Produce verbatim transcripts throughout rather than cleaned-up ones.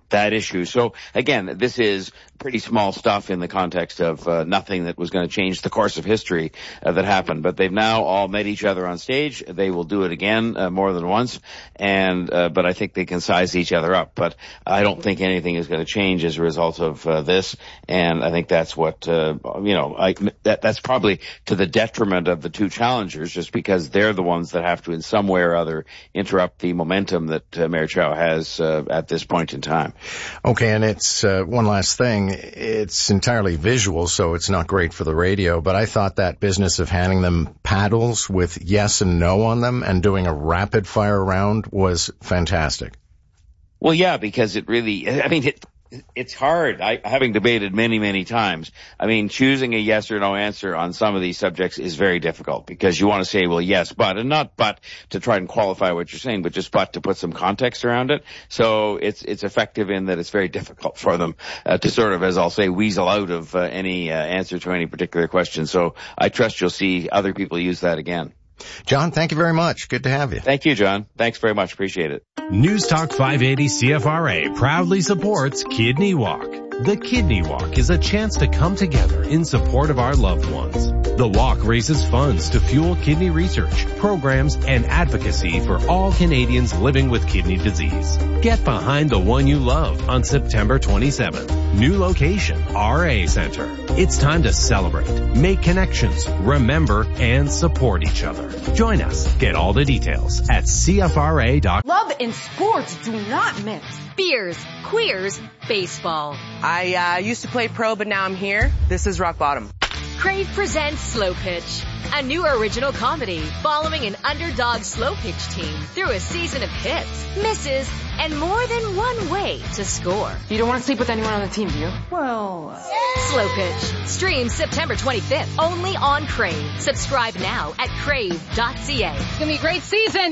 that issue. So again, this is pretty small stuff in the context of uh, nothing that was going to change the course of history uh, that happened. But they've now all met each other on stage. They will do it again uh, more than once, and uh, but I think they can size each other up. But I don't think anything is going to change as a result of uh, this, and I think that's what uh, you know. I, that that's probably to the detriment of the two challengers, just because they're the ones that have to, in some way or other, interrupt the momentum that uh, Mayor Chow has uh, at this point in time. Okay, and it's uh, one last thing. It's entirely visual, so it's not great for the radio, but I thought that business of handing them paddles with yes and no on them and doing a rapid fire round was fantastic. Well, yeah, because it really, I mean, it, it's hard. I, having debated many, many times, I mean, choosing a yes or no answer on some of these subjects is very difficult, because you want to say, well, yes, but, and not but to try and qualify what you're saying, but just but to put some context around it. So it's, it's effective in that it's very difficult for them uh, to sort of, as I'll say, weasel out of uh, any uh, answer to any particular question. So I trust you'll see other people use that again. John, thank you very much. Good to have you. Thank you, John. Thanks very much. Appreciate it. News Talk five eighty C F R A proudly supports Kidney Walk. The Kidney Walk is a chance to come together in support of our loved ones. The walk raises funds to fuel kidney research, programs, and advocacy for all Canadians living with kidney disease. Get behind the one you love on September twenty-seventh. New location, R A Center. It's time to celebrate, make connections, remember, and support each other. Join us. Get all the details at C F R A dot com. Love and sports do not mix. Beers, queers, baseball. I uh, used to play pro, but now I'm here. This is rock bottom. Crave presents Slow Pitch, a new original comedy following an underdog slow pitch team through a season of hits, misses, and more than one way to score. You don't want to sleep with anyone on the team, do you? Well, Slow Pitch. Stream September twenty-fifth, only on Crave. Subscribe now at crave dot c a. It's going to be a great season.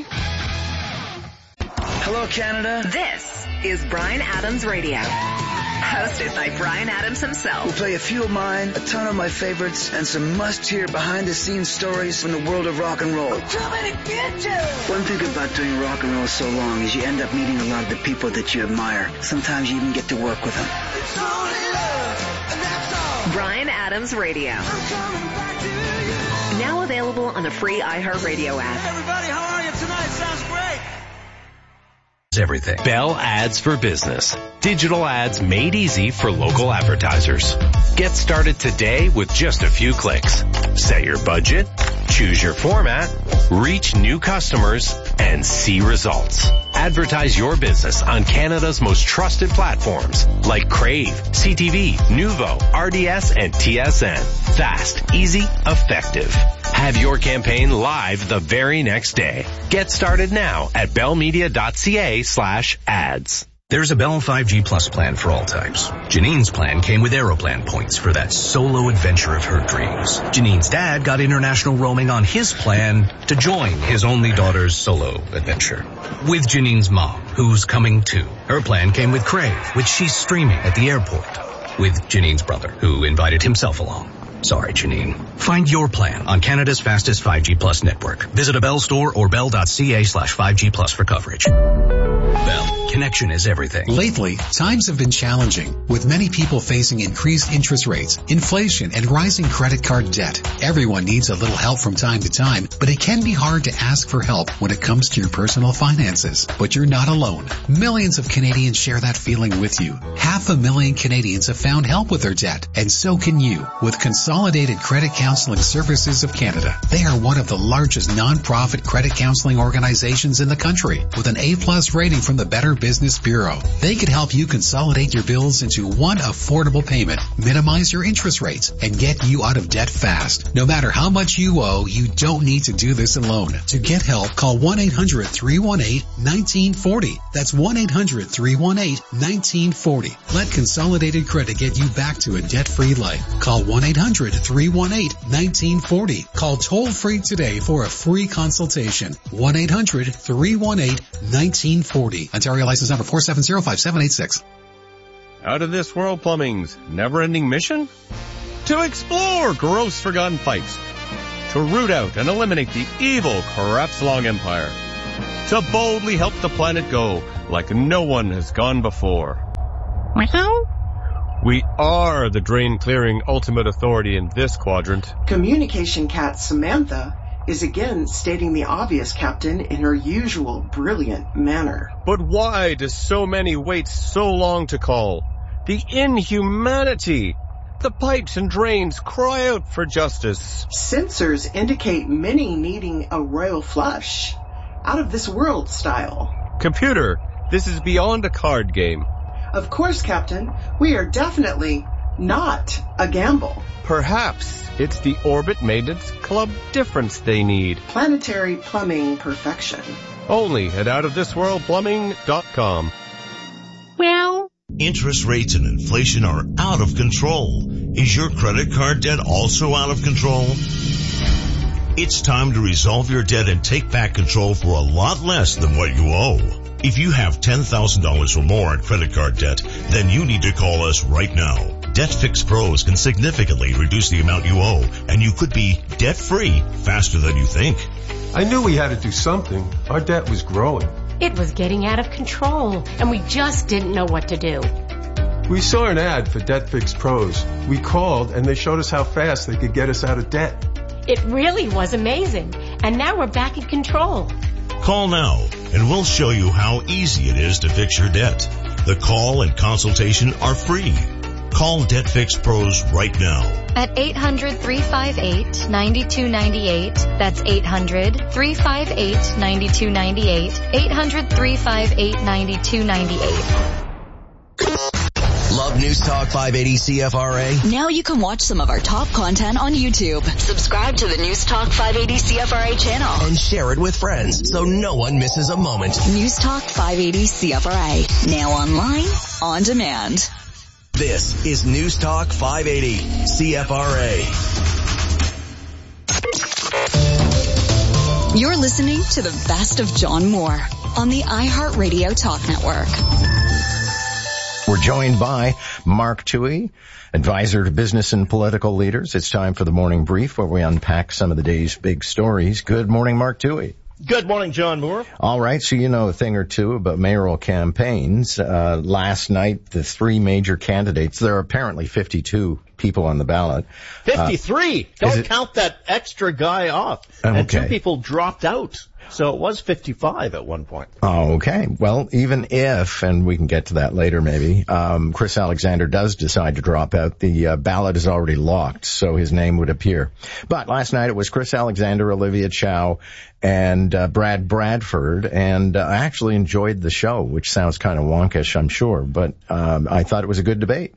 Hello, Canada. This is Bryan Adams Radio. Hosted by Bryan Adams himself. We'll play a few of mine, a ton of my favorites, and some must-hear behind-the-scenes stories from the world of rock and roll. Too many bitches! One thing about doing rock and roll so long is you end up meeting a lot of the people that you admire. Sometimes you even get to work with them. It's only love, and that's all. Bryan Adams Radio. Now available on the free iHeartRadio app. Hey everybody, how are you tonight? Sounds great. Everything. Bell Ads for Business. Digital ads made easy for local advertisers. Get started today with just a few clicks. Set your budget, choose your format, reach new customers, and see results. Advertise your business on Canada's most trusted platforms like Crave, C T V, Nuvo, R D S, and T S N. Fast, easy, effective. Have your campaign live the very next day. Get started now at bellmedia dot c a slash ads. There's a Bell five G Plus plan for all types. Janine's plan came with Aeroplan points for that solo adventure of her dreams. Janine's dad got international roaming on his plan to join his only daughter's solo adventure. With Janine's mom, who's coming too. Her plan came with Crave, which she's streaming at the airport. With Janine's brother, who invited himself along. Sorry, Janine. Find your plan on Canada's fastest five G Plus network. Visit a Bell store or bell dot c a slash five G plus for coverage. Bell, connection is everything. Lately, times have been challenging, with many people facing increased interest rates, inflation, and rising credit card debt. Everyone needs a little help from time to time, but it can be hard to ask for help when it comes to your personal finances. But you're not alone. Millions of Canadians share that feeling with you. Half a million Canadians have found help with their debt, and so can you with Consolidated Credit Counseling Services of Canada. They are one of the largest non-profit credit counseling organizations in the country, with an A plus rating from the Better Business Bureau. They could help you consolidate your bills into one affordable payment, minimize your interest rates, and get you out of debt fast. No matter how much you owe, you don't need to do this alone. To get help, call one eight hundred three one eight one nine four zero. That's one eight hundred three one eight one nine four zero. Let Consolidated Credit get you back to a debt-free life. Call one eight hundred three one eight one nine four zero. Call toll-free today for a free consultation. one eight hundred three one eight one nine four zero. Ontario license number four seven zero five seven eight six. Out of This World Plumbing's never-ending mission? To explore gross forgotten pipes. To root out and eliminate the evil Crapslong Empire. To boldly help the planet go like no one has gone before. We are the drain-clearing ultimate authority in this quadrant. Communication cat Samantha is again stating the obvious, Captain, in her usual brilliant manner. But why do so many wait so long to call? The inhumanity! The pipes and drains cry out for justice. Sensors indicate many needing a royal flush. Out of this world style. Computer, this is beyond a card game. Of course, Captain. We are definitely not a gamble. Perhaps it's the Orbit Maintenance Club difference they need. Planetary plumbing perfection. Only at out of this world plumbing dot com. Well, interest rates and inflation are out of control. Is your credit card debt also out of control? It's time to resolve your debt and take back control for a lot less than what you owe. If you have ten thousand dollars or more in credit card debt, then you need to call us right now. DebtFix Pros can significantly reduce the amount you owe, and you could be debt-free faster than you think. I knew we had to do something. Our debt was growing. It was getting out of control, and we just didn't know what to do. We saw an ad for DebtFix Pros. We called, and they showed us how fast they could get us out of debt. It really was amazing, and now we're back in control. Call now, and we'll show you how easy it is to fix your debt. The call and consultation are free. Call DebtFix Pros right now. At eight hundred, three five eight, nine two nine eight. That's eight hundred, three five eight, nine two nine eight. eight hundred, three five eight, nine two nine eight. Love News Talk five eighty C F R A? Now you can watch some of our top content on YouTube. Subscribe to the News Talk five eighty C F R A channel. And share it with friends so no one misses a moment. News Talk five eighty C F R A. Now online, on demand. This is News Talk five eighty C F R A. You're listening to the best of John Moore on the iHeartRadio Talk Network. We're joined by Mark Toohey, advisor to business and political leaders. It's time for the morning brief where we unpack some of the day's big stories. Good morning, Mark Toohey. Good morning, John Moore. All right, so you know a thing or two about mayoral campaigns. Uh, last night, the three major candidates, there are apparently fifty-two people on the ballot. fifty-three! Uh, Don't it, count that extra guy off. Okay. And two people dropped out. So it was fifty-five at one point. Oh, okay. Well, even if, and we can get to that later maybe, um, Chris Alexander does decide to drop out, the uh, ballot is already locked, so his name would appear. But last night it was Chris Alexander, Olivia Chow, and uh, Brad Bradford, and uh, I actually enjoyed the show, which sounds kind of wonkish, I'm sure, but um, I thought it was a good debate.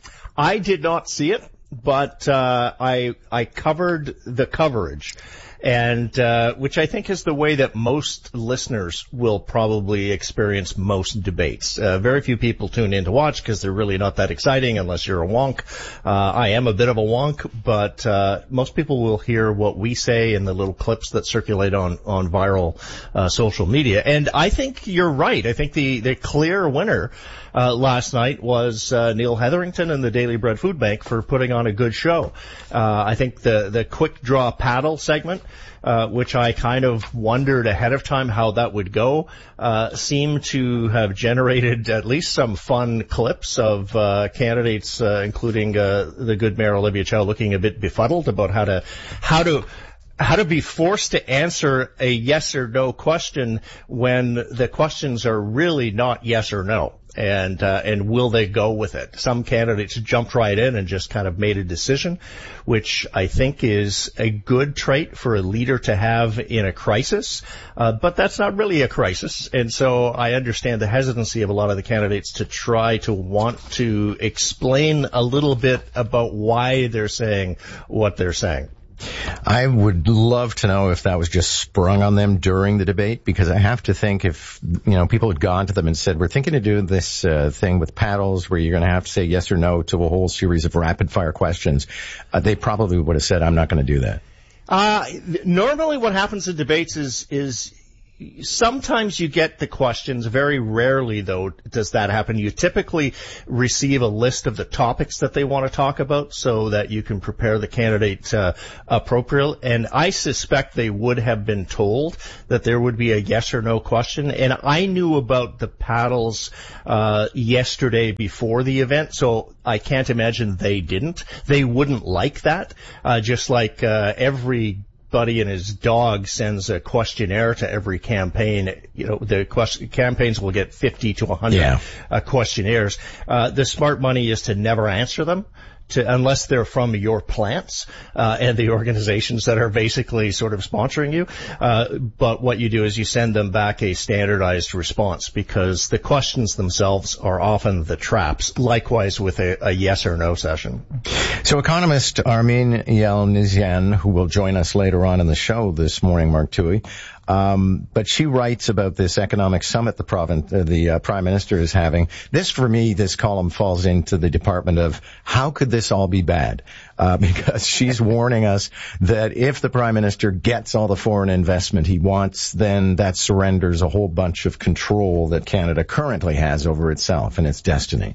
I did not see it, but uh, I I covered the coverage. And, uh, which I think is the way that most listeners will probably experience most debates. Uh, very few people tune in to watch because they're really not that exciting unless you're a wonk. Uh, I am a bit of a wonk, but, uh, most people will hear what we say in the little clips that circulate on, on viral, uh, social media. And I think you're right. I think the, the clear winner, uh, last night was, uh, Neil Hetherington and the Daily Bread Food Bank for putting on a good show. Uh, I think the, the quick draw paddle segment, Uh, which I kind of wondered ahead of time how that would go, uh, seemed to have generated at least some fun clips of uh, candidates, uh, including uh, the good Mayor Olivia Chow looking a bit befuddled about how to how to how to be forced to answer a yes or no question when the questions are really not yes or no. And, uh, and will they go with it? Some candidates jumped right in and just kind of made a decision, which I think is a good trait for a leader to have in a crisis. Uh, but that's not really a crisis. And so I understand the hesitancy of a lot of the candidates to try to want to explain a little bit about why they're saying what they're saying. I would love to know if that was just sprung on them during the debate, because I have to think if, you know, people had gone to them and said, we're thinking of doing this uh, thing with paddles where you're going to have to say yes or no to a whole series of rapid fire questions, uh, they probably would have said, I'm not going to do that. Uh, normally what happens in debates is, is sometimes you get the questions. Very rarely, though, does that happen. You typically receive a list of the topics that they want to talk about so that you can prepare the candidate uh, appropriately. And I suspect they would have been told that there would be a yes or no question. And I knew about the paddles uh, yesterday before the event, so I can't imagine they didn't. They wouldn't like that, uh, just like uh, every buddy and his dog sends a questionnaire to every campaign. You know, the question, campaigns will get fifty to one hundred yeah. uh, questionnaires. Uh, the smart money is to never answer them. To, unless they're from your plants uh, and the organizations that are basically sort of sponsoring you. Uh, but what you do is you send them back a standardized response because the questions themselves are often the traps, likewise with a, a yes or no session. So economist Armin Yelnizyan, who will join us later on in the show this morning, Mark Toohey, Um, but she writes about this economic summit the, province, uh, the uh, Prime Minister is having. This, for me, this column falls into the department of how could this all be bad? Uh, because she's warning us that if the Prime Minister gets all the foreign investment he wants, then that surrenders a whole bunch of control that Canada currently has over itself and its destiny.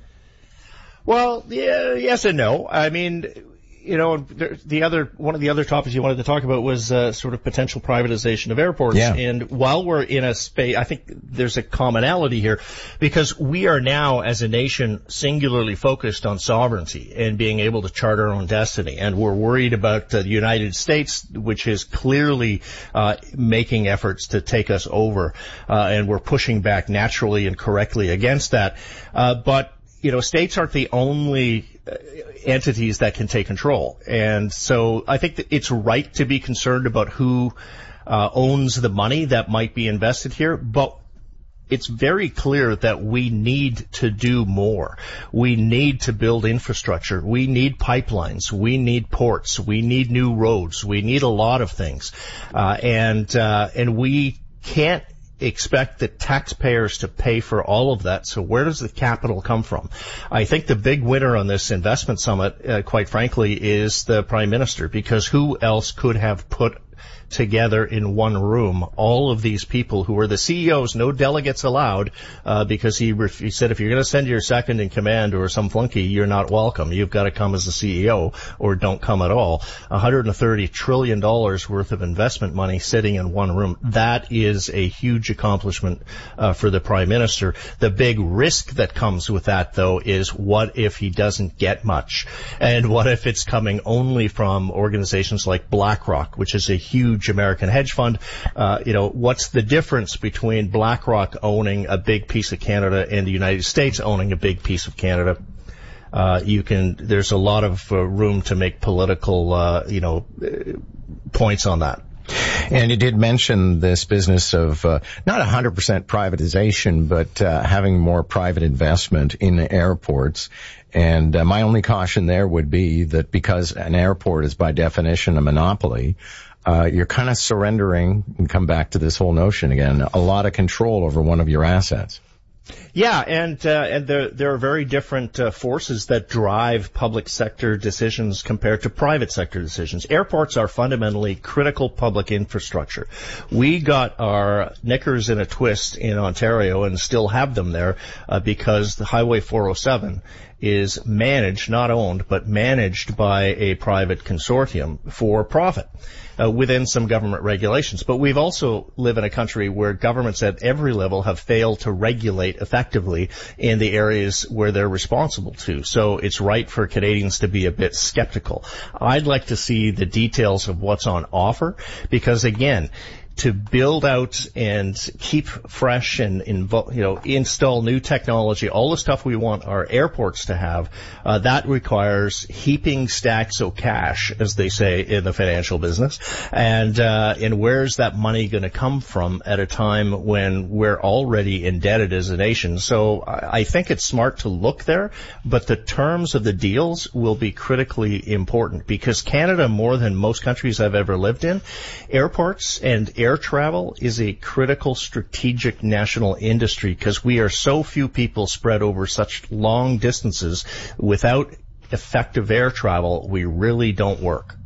Well, yeah, yes and no. I mean, you know, the other, one of the other topics you wanted to talk about was uh, sort of potential privatization of airports. Yeah. And while we're in a space, I think there's a commonality here because we are now as a nation singularly focused on sovereignty and being able to chart our own destiny. And we're worried about uh, the United States, which is clearly uh, making efforts to take us over. Uh, and we're pushing back naturally and correctly against that. Uh, but, you know, states aren't the only uh, entities that can take control. And so I think that it's right to be concerned about who uh, owns the money that might be invested here, but it's very clear that we need to do more. We need to build infrastructure. We need pipelines. We need ports. We need new roads. We need a lot of things. Uh, and, uh, and we can't expect the taxpayers to pay for all of that. So where does the capital come from? I think the big winner on this investment summit, uh, quite frankly, is the Prime Minister, because who else could have put together in one room all of these people who were the C E Os, no delegates allowed, uh, because he, ref- he said if you're going to send your second in command or some flunky, you're not welcome. You've got to come as the C E O or don't come at all. one hundred thirty trillion dollars worth of investment money sitting in one room. That is a huge accomplishment uh, for the Prime Minister. The big risk that comes with that, though, is what if he doesn't get much? And what if it's coming only from organizations like BlackRock, which is a huge American hedge fund? Uh, you know, what's the difference between BlackRock owning a big piece of Canada and the United States owning a big piece of Canada? Uh, you can, there's a lot of uh, room to make political, uh, you know, uh, points on that. And you did mention this business of uh, not one hundred percent privatization, but uh, having more private investment in airports. And uh, my only caution there would be that because an airport is by definition a monopoly, Uh, you're kind of surrendering, and come back to this whole notion again, a lot of control over one of your assets. Yeah, and uh, and there there are very different uh, forces that drive public sector decisions compared to private sector decisions. Airports are fundamentally critical public infrastructure. We got our knickers in a twist in Ontario and still have them there uh, because the Highway four oh seven is managed, not owned, but managed by a private consortium for profit. Uh, within some government regulations. But we've also live in a country where governments at every level have failed to regulate effectively in the areas where they're responsible to. So it's right for Canadians to be a bit skeptical. I'd like to see the details of what's on offer because, again, to build out and keep fresh and, invo- you know, install new technology, all the stuff we want our airports to have, uh, that requires heaping stacks of cash, as they say in the financial business. And, uh, and where's that money going to come from at a time when we're already indebted as a nation? So I, I think it's smart to look there, but the terms of the deals will be critically important because Canada, more than most countries I've ever lived in, airports and air travel is a critical strategic national industry because we are so few people spread over such long distances. Without effective air travel, we really don't work.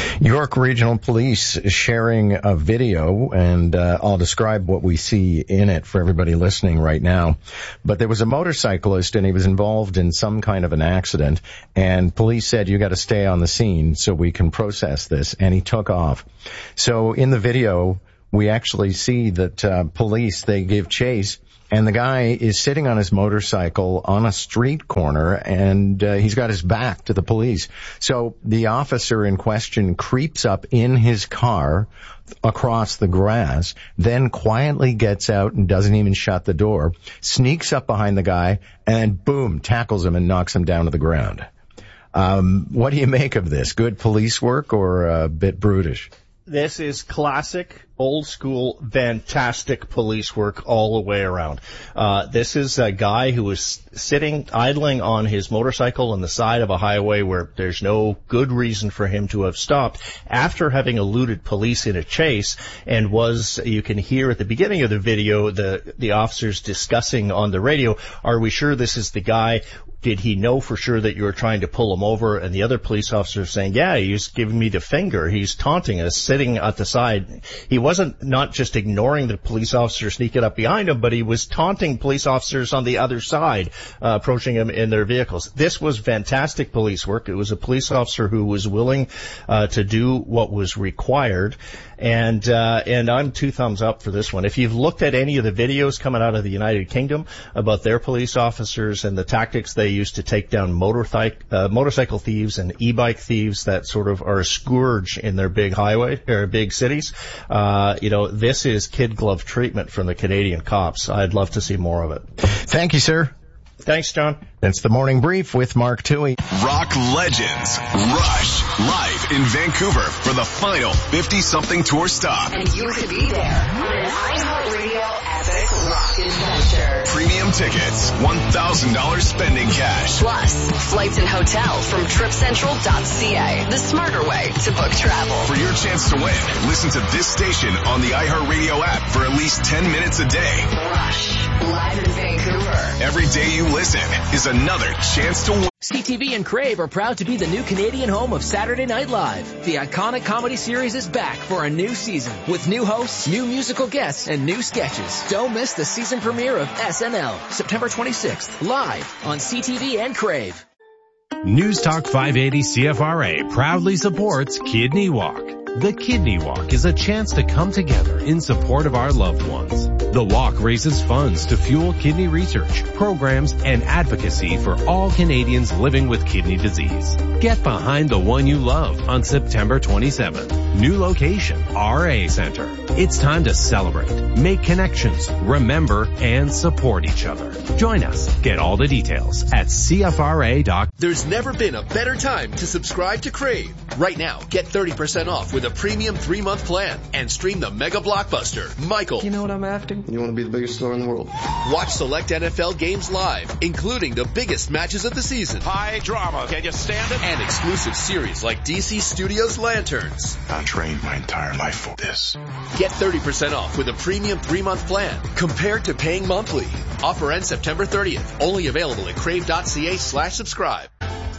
York Regional Police sharing a video, and uh, I'll describe what we see in it for everybody listening right now. But there was a motorcyclist, and he was involved in some kind of an accident, and police said, you got to stay on the scene so we can process this, and he took off. So in the video, we actually see that uh, police, they give chase, and the guy is sitting on his motorcycle on a street corner, and uh, he's got his back to the police. So the officer in question creeps up in his car across the grass, then quietly gets out and doesn't even shut the door, sneaks up behind the guy, and boom, tackles him and knocks him down to the ground. Um, what do you make of this? Good police work or a bit brutish? This is classic, old-school, fantastic police work all the way around. Uh, this is a guy who was sitting, idling on his motorcycle on the side of a highway where there's no good reason for him to have stopped after having eluded police in a chase, and was, you can hear at the beginning of the video, the, the officers discussing on the radio, are we sure this is the guy? Did he know for sure that you were trying to pull him over? And the other police officer saying, yeah, he's giving me the finger. He's taunting us, sitting at the side. He wasn't not just ignoring the police officer sneaking up behind him, but he was taunting police officers on the other side, uh, approaching him in their vehicles. This was fantastic police work. It was a police officer who was willing uh, to do what was required. And uh, and I'm two thumbs up for this one. If you've looked at any of the videos coming out of the United Kingdom about their police officers and the tactics they use to take down motorcycle uh, motorcycle thieves and e-bike thieves that sort of are a scourge in their big highway or big cities, uh, you know, this is kid glove treatment from the Canadian cops. I'd love to see more of it. Thank you, sir. Thanks, John. That's the Morning Brief with Mark Toohey. Rock legends Rush live in Vancouver for the final fifty-something tour stop. And you could be there on an iHeartRadio epic rock adventure. Premium tickets, one thousand dollars spending cash. Plus, flights and hotel from trip central dot c a, the smarter way to book travel. For your chance to win, listen to this station on the iHeartRadio app for at least ten minutes a day. Rush, live in Vancouver. Every day you listen is another chance to win. C T V and Crave are proud to be the new Canadian home of Saturday Night Live. The iconic comedy series is back for a new season with new hosts, new musical guests, and new sketches. Don't miss the season premiere of S N L, September twenty-sixth, live on C T V and Crave. News Talk five eighty C F R A proudly supports Kidney Walk. The Kidney Walk is a chance to come together in support of our loved ones. The walk raises funds to fuel kidney research, programs, and advocacy for all Canadians living with kidney disease. Get behind the one you love on September twenty-seventh. New location, R A Center. It's time to celebrate, make connections, remember, and support each other. Join us. Get all the details at C F R A dot com. There's never been a better time to subscribe to Crave. Right now, get thirty percent off with a premium three-month plan and stream the mega blockbuster, Michael. You know what I'm after? You want to be the biggest star in the world. Watch select N F L games live, including the biggest matches of the season. High drama. Can you stand it? And exclusive series like D C Studios Lanterns. I trained my entire life for this. Get thirty percent off with a premium three-month plan compared to paying monthly. Offer ends September thirtieth. Only available at crave.ca slash subscribe.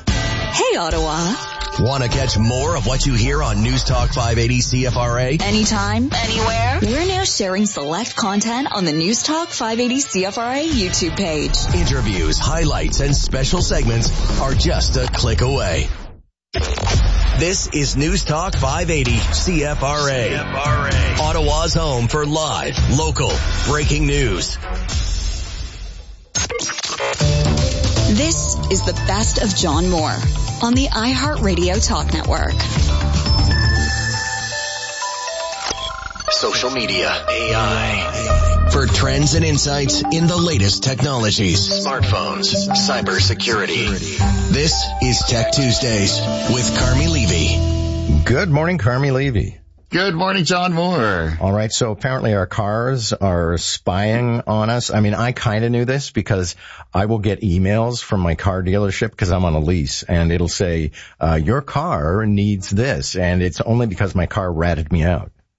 Hey, Ottawa. Want to catch more of what you hear on News Talk five eighty C F R A? Anytime, anywhere. We're now sharing select content on the News Talk five eighty C F R A YouTube page. Interviews, highlights, and special segments are just a click away. This is News Talk five eighty C F R A. C F R A. Ottawa's home for live, local, breaking news. This is the best of John Moore on the iHeartRadio Talk Network. Social media, A I. For trends and insights in the latest technologies, smartphones, cybersecurity. This is Tech Tuesdays with Carmi Levy. Good morning, Carmi Levy. Good morning, John Moore. All right, so apparently our cars are spying on us. I mean, I kind of knew this because I will get emails from my car dealership because I'm on a lease, and it'll say, uh, your car needs this, and it's only because my car ratted me out.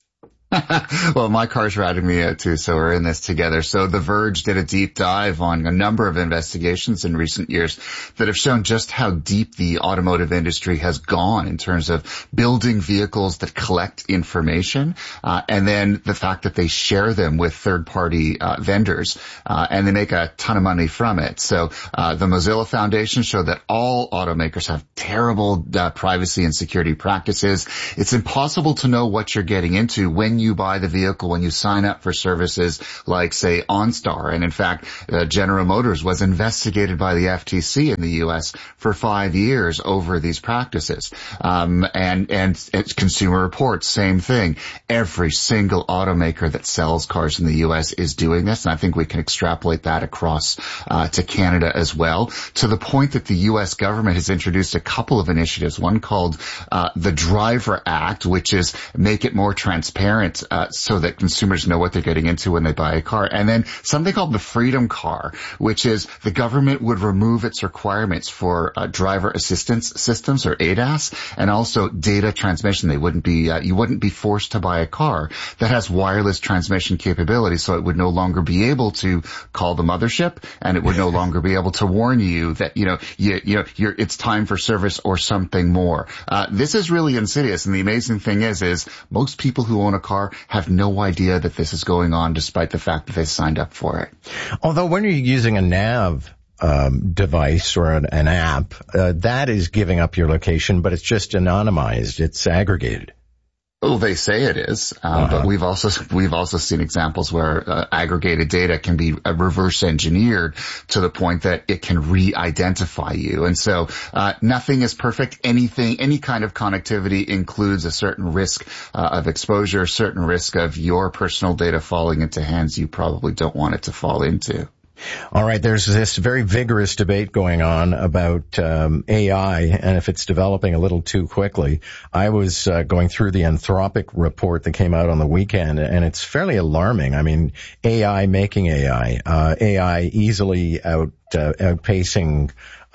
Well, my car's ratting me out too, so we're in this together. So The Verge did a deep dive on a number of investigations in recent years that have shown just how deep the automotive industry has gone in terms of building vehicles that collect information, uh, and then the fact that they share them with third-party uh, vendors, uh, and they make a ton of money from it. So uh, the Mozilla Foundation showed that all automakers have terrible uh, privacy and security practices. It's impossible to know what you're getting into when you buy the vehicle, when you sign up for services like, say, OnStar. And in fact, uh, General Motors was investigated by the F T C in the U S for five years over these practices. Um, and, and it's Consumer Reports, same thing. Every single automaker that sells cars in the U S is doing this. And I think we can extrapolate that across, uh, to Canada as well, to the point that the U S government has introduced a couple of initiatives, one called, uh, the Driver Act, which is make it more transparent, uh, so that consumers know what they're getting into when they buy a car. And then something called the Freedom Car, which is the government would remove its requirements for uh, driver assistance systems, or A D A S, and also data transmission. They wouldn't be, uh, you wouldn't be forced to buy a car that has wireless transmission capability, so it would no longer be able to call the mothership, and it would no longer be able to warn you that, you know, you, you know, you're, it's time for service or something more. Uh, this is really insidious, and the amazing thing is, is most people who own a car have no idea that this is going on, despite the fact that they signed up for it. Although when you're using a nav um, device or an, an app, uh, that is giving up your location, but it's just anonymized. It's aggregated. Oh, they say it is, um, uh-huh. but we've also we've also seen examples where uh, aggregated data can be uh, reverse engineered to the point that it can re-identify you. And so uh, nothing is perfect. Anything, any kind of connectivity includes a certain risk uh, of exposure, a certain risk of your personal data falling into hands you probably don't want it to fall into. All right, there's this very vigorous debate going on about um, A I, and if it's developing a little too quickly. I was uh, going through the Anthropic report that came out on the weekend, and it's fairly alarming. I mean, A I making A I, uh, A I easily out uh, outpacing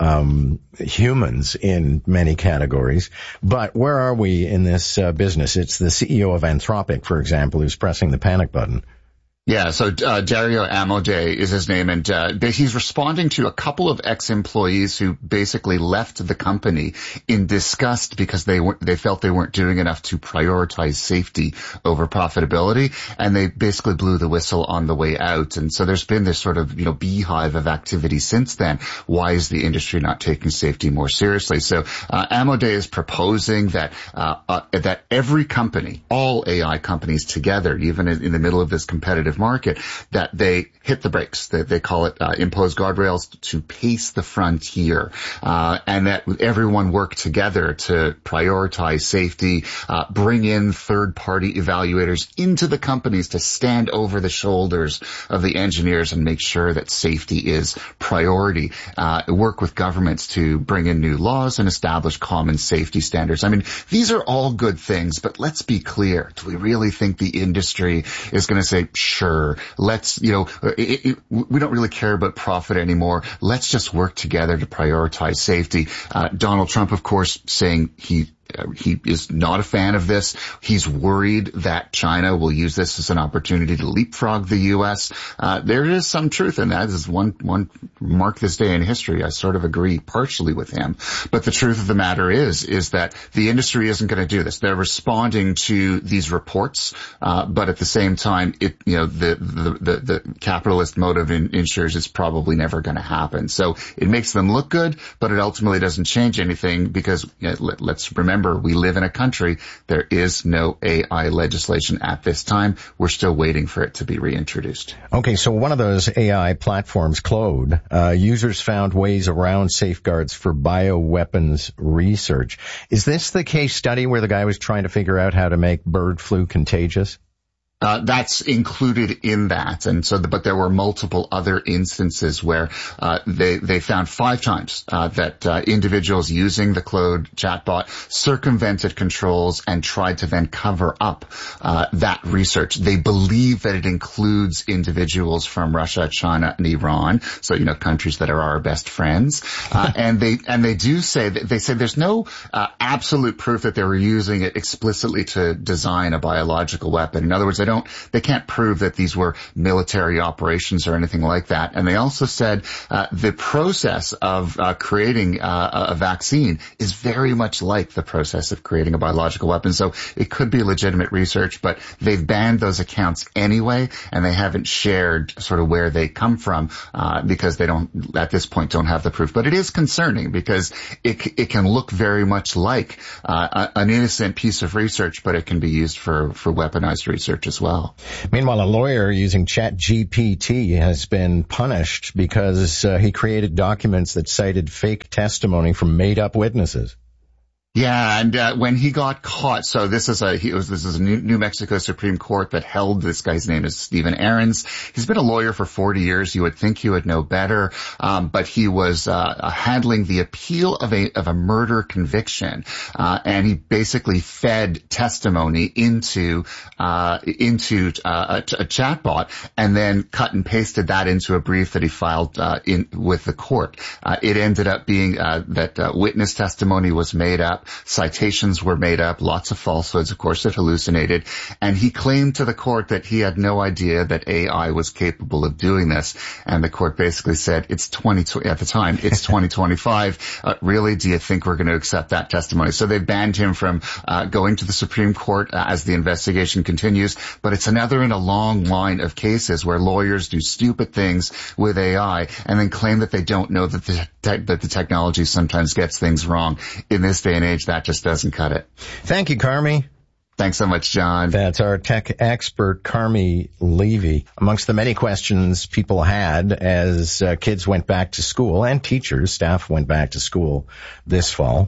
um humans in many categories. But where are we in this uh, business? It's the C E O of Anthropic, for example, who's pressing the panic button. Yeah, so uh, Dario Amodei is his name, and uh, he's responding to a couple of ex-employees who basically left the company in disgust because they weren't, they felt they weren't doing enough to prioritize safety over profitability, and they basically blew the whistle on the way out. And so there's been this sort of, you know, beehive of activity since then. Why is the industry not taking safety more seriously? So uh, Amodei is proposing that uh, uh that every company, all A I companies together, even in, in the middle of this competitive market, that they hit the brakes. They, they call it uh, impose guardrails to pace the frontier, uh, and that everyone work together to prioritize safety, uh, bring in third-party evaluators into the companies to stand over the shoulders of the engineers and make sure that safety is priority. Uh, work with governments to bring in new laws and establish common safety standards. I mean, these are all good things, but let's be clear. Do we really think the industry is going to say, sure, let's, you know, it, it, we don't really care about profit anymore. Let's just work together to prioritize safety. Uh, Donald Trump, of course, saying he Uh, he is not a fan of this. He's worried that China will use this as an opportunity to leapfrog the U S. Uh, there is some truth in that. This is one, one mark this day in history. I sort of agree partially with him. But the truth of the matter is, is that the industry isn't going to do this. They're responding to these reports, uh, but at the same time, it, you know, the, the, the, the capitalist motive in, ensures it's probably never going to happen. So it makes them look good, but it ultimately doesn't change anything because, you know, let, let's remember, we live in a country. There is no A I legislation at this time. We're still waiting for it to be reintroduced. Okay, so one of those A I platforms, Claude, uh, users found ways around safeguards for bioweapons research. Is this the case study where the guy was trying to figure out how to make bird flu contagious? Uh, that's included in that. And so, the, but there were multiple other instances where, uh, they, they found five times, uh, that, uh, individuals using the Claude chatbot circumvented controls and tried to then cover up, uh, that research. They believe that it includes individuals from Russia, China, and Iran. So, you know, countries that are our best friends. Uh, and they, and they do say that they say there's no, uh, absolute proof that they were using it explicitly to design a biological weapon. In other words, they don't Don't, they can't prove that these were military operations or anything like that. And they also said uh, the process of uh, creating uh, a vaccine is very much like the process of creating a biological weapon. So it could be legitimate research, but they've banned those accounts anyway, and they haven't shared sort of where they come from uh, because they don't, at this point, don't have the proof. But it is concerning because it it can look very much like uh, an innocent piece of research, but it can be used for for weaponized research as well. Well. Meanwhile, a lawyer using ChatGPT has been punished because uh, he created documents that cited fake testimony from made-up witnesses. Yeah, and uh, when he got caught, so this is a he was this is a New, New Mexico Supreme Court that held this guy's name is Stephen Ahrens. He's been a lawyer for forty years. You would think you would know better, um, but he was uh, handling the appeal of a of a murder conviction, uh, and he basically fed testimony into uh into uh, a, a chatbot, and then cut and pasted that into a brief that he filed uh, in with the court. Uh, it ended up being uh, that uh, witness testimony was made up. Citations were made up, lots of falsehoods, of course, it hallucinated, and he claimed to the court that he had no idea that A I was capable of doing this, and the court basically said, it's twenty at the time, it's twenty twenty-five, uh, really, do you think we're going to accept that testimony? So they banned him from uh, going to the Supreme Court uh, as the investigation continues, but it's another in a long line of cases where lawyers do stupid things with A I and then claim that they don't know that the, te- that the technology sometimes gets things wrong. In this day and age, that just doesn't cut it. Thank you, Carmi. Thanks so much, John. That's our tech expert, Carmi Levy. Amongst the many questions people had as uh, kids went back to school and teachers, staff went back to school this fall,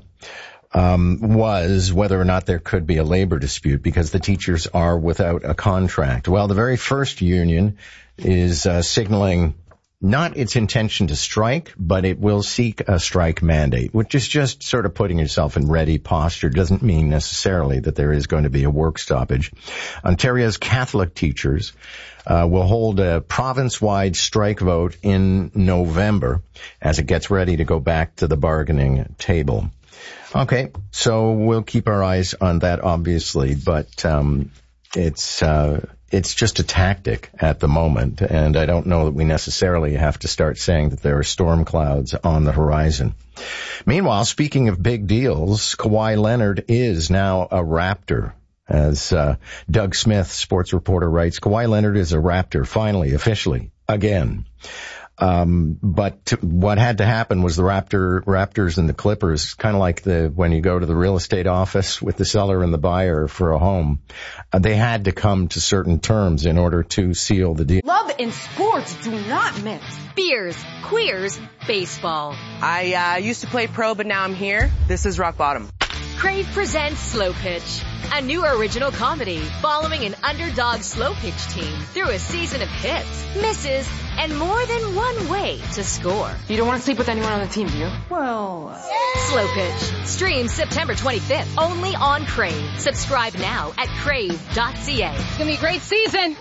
um, was whether or not there could be a labor dispute because the teachers are without a contract. Well, the very first union is uh, signaling not its intention to strike, but it will seek a strike mandate, which is just sort of putting yourself in ready posture. Doesn't mean necessarily that there is going to be a work stoppage. Ontario's Catholic teachers uh, will hold a province-wide strike vote in November as it gets ready to go back to the bargaining table. Okay, so we'll keep our eyes on that, obviously, but um it's uh It's just a tactic at the moment, and I don't know that we necessarily have to start saying that there are storm clouds on the horizon. Meanwhile, speaking of big deals, Kawhi Leonard is now a Raptor. As uh, Doug Smith, sports reporter, writes, Kawhi Leonard is a Raptor, finally, officially, again. Um, but t- what had to happen was the Raptor, Raptors and the Clippers, kind of like the, when you go to the real estate office with the seller and the buyer for a home, uh, they had to come to certain terms in order to seal the deal. Love and sports do not mix. Beers, queers, baseball. I, uh, used to play pro, but now I'm here. This is rock bottom. Crave presents Slow Pitch, a new original comedy following an underdog slow pitch team through a season of hits, misses, and more than one way to score. You don't want to sleep with anyone on the team, do you? Well... Uh... Slow Pitch. Streams September twenty-fifth, only on Crave. Subscribe now at crave dot c a. It's going to be a great season.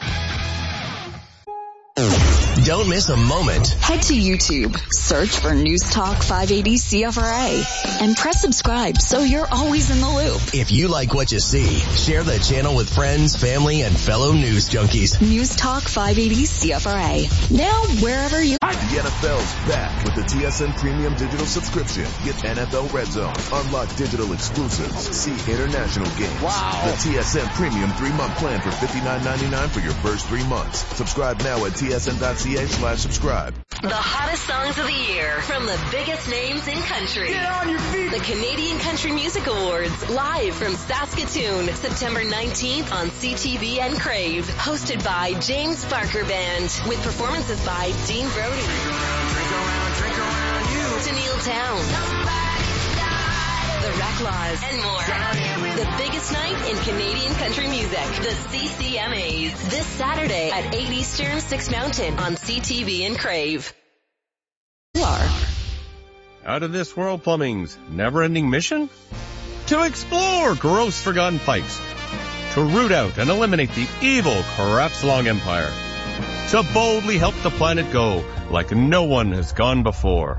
Don't miss a moment. Head to YouTube, search for News Talk five eighty C F R A, and press subscribe so you're always in the loop. If you like what you see, share the channel with friends, family, and fellow news junkies. News Talk five eighty C F R A. Now, wherever you... The N F L's back with the T S N Premium Digital Subscription. Get N F L Red Zone, unlock digital exclusives, see international games. Wow. The T S N Premium three-month plan for fifty-nine ninety-nine for your first three months. Subscribe now at T S N dot C A slash subscribe. The hottest songs of the year from the biggest names in country. Get on your feet. The Canadian Country Music Awards, live from Saskatoon, September nineteenth on C T V and Crave. Hosted by James Barker Band, with performances by Dean Brody, Drink around, drink around, drink around you. Tennille Towne, The Outlaws, and more. The biggest night in Canadian country music, the C C M As. This Saturday at eight Eastern, six Mountain on C T V and Crave. Out of this world plumbing's never-ending mission? To explore gross forgotten pipes. To root out and eliminate the evil Kratz-Long Empire. To boldly help the planet go like no one has gone before.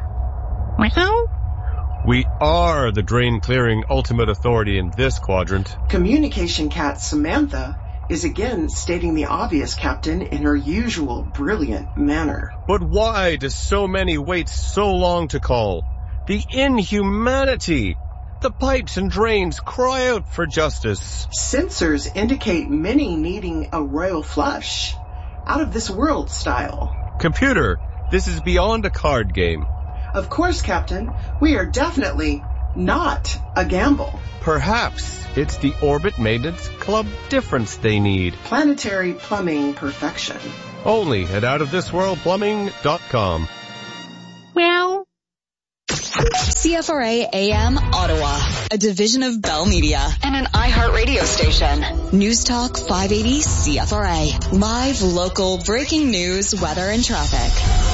We are the drain-clearing ultimate authority in this quadrant. Communication cat Samantha is again stating the obvious, Captain, in her usual brilliant manner. But why do so many wait so long to call? The inhumanity! The pipes and drains cry out for justice. Sensors indicate many needing a royal flush. Out of this world style. Computer, this is beyond a card game. Of course, Captain. We are definitely not a gamble. Perhaps it's the Orbit Maintenance Club difference they need. Planetary plumbing perfection. Only at out of this world plumbing dot com. Well. C F R A A M Ottawa, a division of Bell Media and an iHeartRadio station. News Talk five eighty C F R A. Live, local, breaking news, weather, and traffic.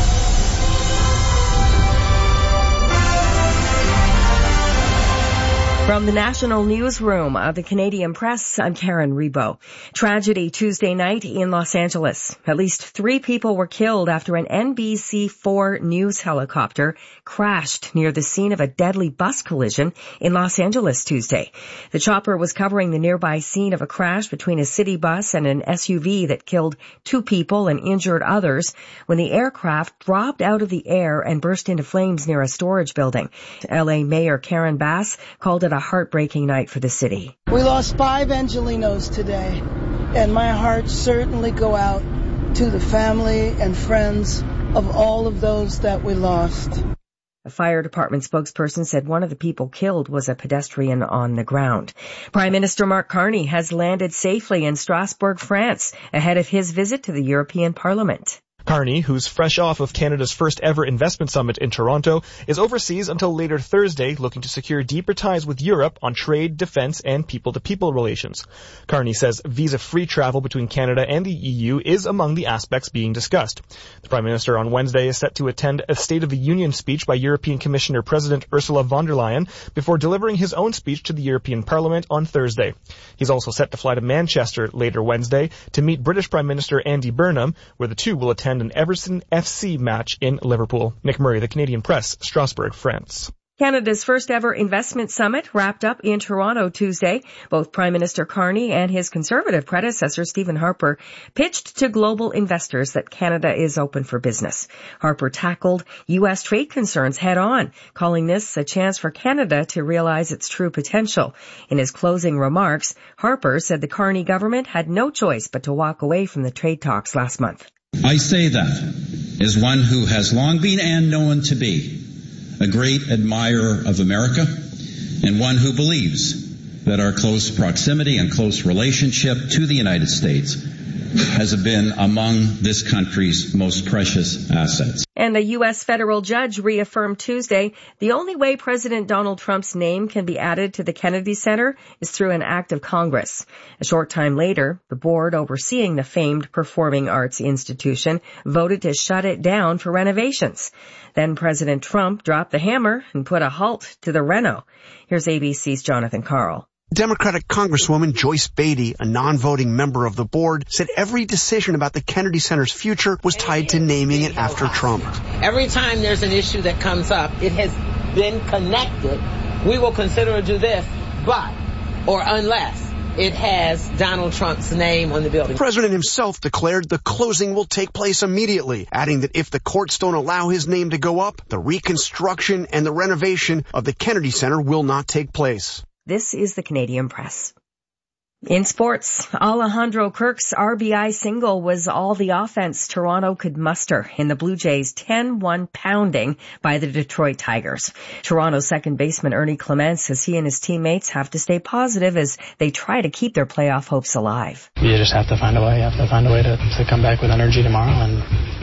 From the National Newsroom of the Canadian Press, I'm Karen Rebo. Tragedy Tuesday night in Los Angeles. At least three people were killed after an N B C four news helicopter crashed near the scene of a deadly bus collision in Los Angeles Tuesday. The chopper was covering the nearby scene of a crash between a city bus and an S U V that killed two people and injured others when the aircraft dropped out of the air and burst into flames near a storage building. L A Mayor Karen Bass called it a heartbreaking night for the city. We lost five Angelinos today, and my heart certainly go out to the family and friends of all of those that we lost. A fire department spokesperson said one of the people killed was a pedestrian on the ground. Prime Minister Mark Carney has landed safely in Strasbourg, France, ahead of his visit to the European Parliament. Carney, who's fresh off of Canada's first ever investment summit in Toronto, is overseas until later Thursday, looking to secure deeper ties with Europe on trade, defense, and people-to-people relations. Carney says visa-free travel between Canada and the E U is among the aspects being discussed. The Prime Minister on Wednesday is set to attend a State of the Union speech by European Commissioner President Ursula von der Leyen before delivering his own speech to the European Parliament on Thursday. He's also set to fly to Manchester later Wednesday to meet British Prime Minister Andy Burnham, where the two will attend an Everton F C match in Liverpool. Nick Murray, the Canadian Press, Strasbourg, France. Canada's first ever investment summit wrapped up in Toronto Tuesday. Both Prime Minister Carney and his Conservative predecessor, Stephen Harper, pitched to global investors that Canada is open for business. Harper tackled U S trade concerns head on, calling this a chance for Canada to realize its true potential. In his closing remarks, Harper said the Carney government had no choice but to walk away from the trade talks last month. I say that as one who has long been and known to be a great admirer of America and one who believes that our close proximity and close relationship to the United States has been among this country's most precious assets. And a U S federal judge reaffirmed Tuesday the only way President Donald Trump's name can be added to the Kennedy Center is through an act of Congress. A short time later, the board overseeing the famed performing arts institution voted to shut it down for renovations. Then President Trump dropped the hammer and put a halt to the reno. Here's A B C's Jonathan Karl. Democratic Congresswoman Joyce Beatty, a non-voting member of the board, said every decision about the Kennedy Center's future was tied to naming it after Trump. Every time there's an issue that comes up, it has been connected. We will consider to do this, but, or unless, it has Donald Trump's name on the building. The president himself declared the closing will take place immediately, adding that if the courts don't allow his name to go up, the reconstruction and the renovation of the Kennedy Center will not take place. This is the Canadian Press. In sports, Alejandro Kirk's R B I single was all the offense Toronto could muster in the Blue Jays' ten one pounding by the Detroit Tigers. Toronto second baseman Ernie Clements says he and his teammates have to stay positive as they try to keep their playoff hopes alive. You just have to find a way. You have to find a way to, to come back with energy tomorrow and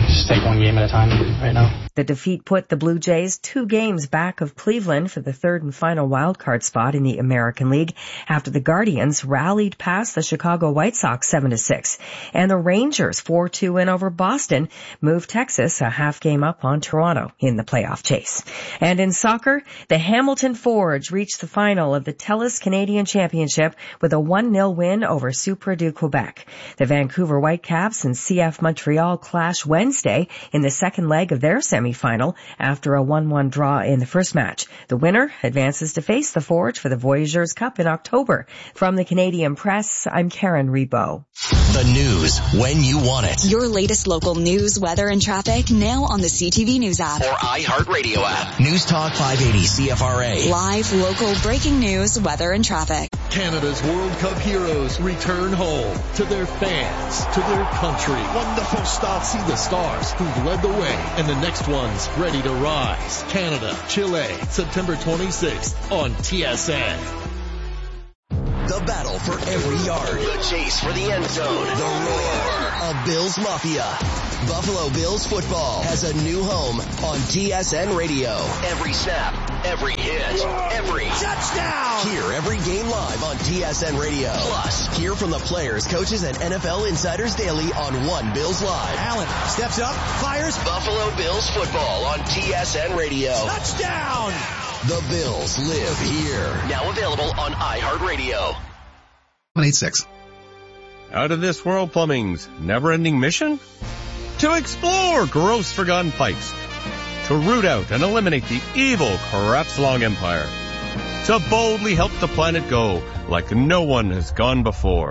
just take one game at a time right now. The defeat put the Blue Jays two games back of Cleveland for the third and final wildcard spot in the American League after the Guardians rallied past the Chicago White Sox seven to six. And the Rangers four two win over Boston moved Texas a half game up on Toronto in the playoff chase. And in soccer, the Hamilton Forge reached the final of the TELUS Canadian Championship with a one nil win over Supra du Quebec. The Vancouver Whitecaps and C F Montreal clash Wednesday in the second leg of their semifinal. Final after a one one draw in the first match. The winner advances to face the Forge for the Voyageurs Cup in October. From the Canadian Press, I'm Karen Rebo. The news when you want it. Your latest local news, weather, and traffic now on the C T V News app. Or iHeartRadio app. News Talk five eighty C F R A. Live, local, breaking news, weather, and traffic. Canada's World Cup heroes return home to their fans, to their country. Wonderful start. See the stars who've led the way and the next one's ready to rise. Canada, Chile, September twenty-sixth on T S N. The battle for every yard. The chase for the end zone. The roar of Bills Mafia. Buffalo Bills football has a new home on T S N Radio. Every snap, every hit, every touchdown. Hear every game live on T S N Radio. Plus, hear from the players, coaches, and N F L insiders daily on One Bills Live. Allen steps up, fires. Buffalo Bills football on T S N Radio. Touchdown. The Bills live here. Now available on iHeartRadio. one eight six. Out of this world plumbing's never-ending mission? To explore gross forgotten pipes. To root out and eliminate the evil Krebs-Long Empire. To boldly help the planet go like no one has gone before.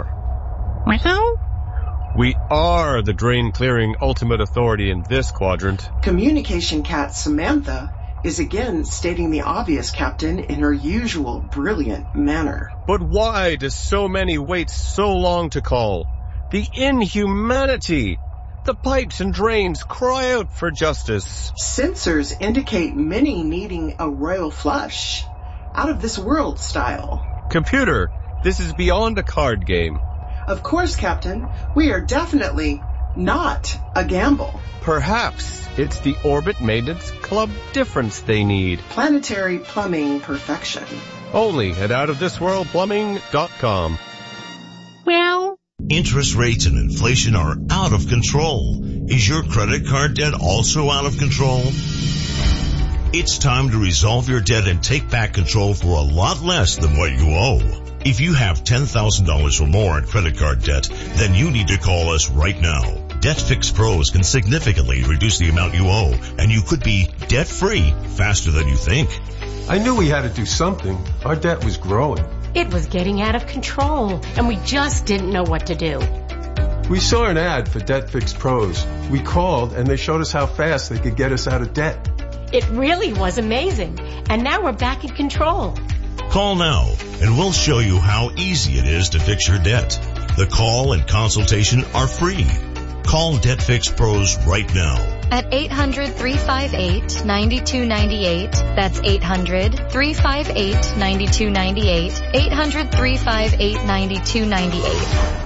We are the drain-clearing ultimate authority in this quadrant. Communication cat Samantha is again stating the obvious, Captain, in her usual brilliant manner. But why do so many wait so long to call? The inhumanity! The pipes and drains cry out for justice. Sensors indicate many needing a royal flush. Out of this world style. Computer, this is beyond a card game. Of course, Captain. We are definitely not a gamble. Perhaps it's the Orbit Maintenance Club difference they need. Planetary plumbing perfection. Only at out of this world plumbing dot com. Well, interest rates and inflation are out of control. Is your credit card debt also out of control? It's time to resolve your debt and take back control for a lot less than what you owe. If you have ten thousand dollars or more in credit card debt, then you need to call us right now. DebtFix Pros can significantly reduce the amount you owe, and you could be debt-free faster than you think. I knew we had to do something. Our debt was growing. It was getting out of control, and we just didn't know what to do. We saw an ad for DebtFix Pros. We called, and they showed us how fast they could get us out of debt. It really was amazing, and now we're back in control. Call now, and we'll show you how easy it is to fix your debt. The call and consultation are free. Call DebtFix Pros right now. At eight hundred, three five eight, nine two nine eight. That's eight hundred, three five eight, nine two nine eight. eight hundred, three five eight, nine two nine eight.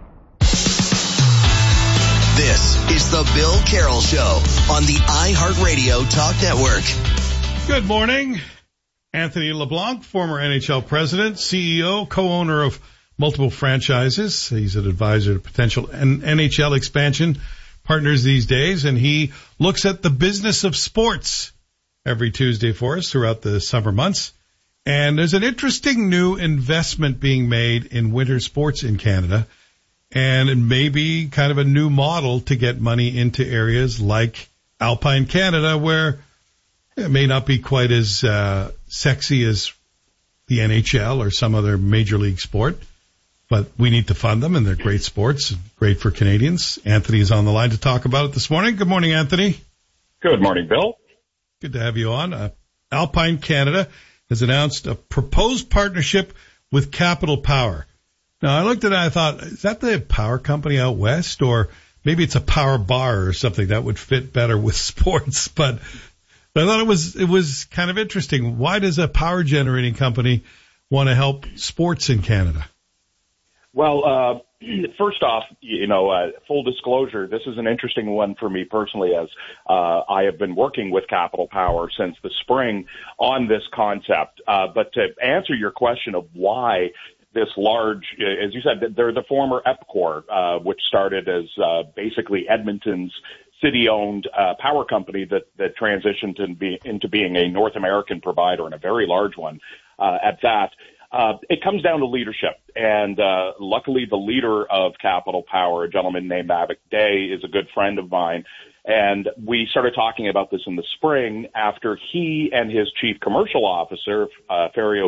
This is the Bill Carroll Show on the iHeartRadio Talk Network. Good morning. Anthony LeBlanc, former N H L president, C E O, co-owner of multiple franchises. He's an advisor to potential N H L expansion partners these days, and he looks at the business of sports every Tuesday for us throughout the summer months. And there's an interesting new investment being made in winter sports in Canada, and it may be kind of a new model to get money into areas like Alpine Canada, where it may not be quite as uh, sexy as the N H L or some other major league sport, but we need to fund them, and they're great sports, great for Canadians. Anthony is on the line to talk about it this morning. Good morning, Anthony. Good morning, Bill. Good to have you on. Uh, Alpine Canada has announced a proposed partnership with Capital Power. Now, I looked at it and I thought, is that the power company out west, or maybe it's a power bar or something that would fit better with sports? But I thought it was it was kind of interesting. Why does a power generating company want to help sports in Canada? Well, uh, first off, you know, uh, full disclosure, this is an interesting one for me personally, as uh, I have been working with Capital Power since the spring on this concept. Uh, but to answer your question of why this large, as you said, they're the former EPCOR, uh, which started as uh, basically Edmonton's city-owned uh, power company that, that transitioned to be, into being a North American provider, and a very large one uh, at that. Uh, it comes down to leadership, and uh, luckily the leader of Capital Power, a gentleman named Avik Day, is a good friend of mine, and we started talking about this in the spring after he and his chief commercial officer, uh, Ferio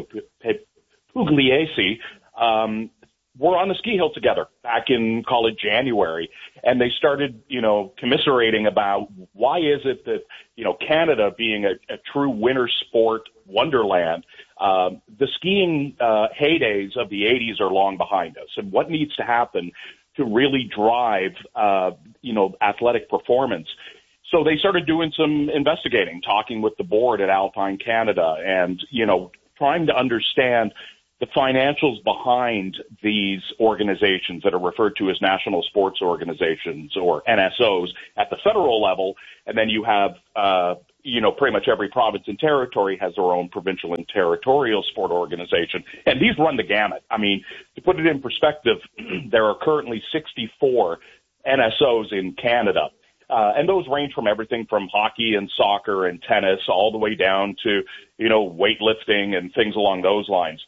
Pugliese, um, were on the ski hill together back in, call it January, and they started, you know, commiserating about why is it that, you know, Canada being a, a true winter sport wonderland, um, the skiing uh, heydays of the eighties are long behind us, and what needs to happen to really drive, uh, you know, athletic performance. So they started doing some investigating, talking with the board at Alpine Canada, and, you know, trying to understand the financials behind these organizations that are referred to as national sports organizations, or N S Os, at the federal level. And then you have, uh, you know, pretty much every province and territory has their own provincial and territorial sport organization. And these run the gamut. I mean, to put it in perspective, there are currently sixty-four N S Os in Canada. Uh, and those range from everything from hockey and soccer and tennis all the way down to, you know, weightlifting and things along those lines.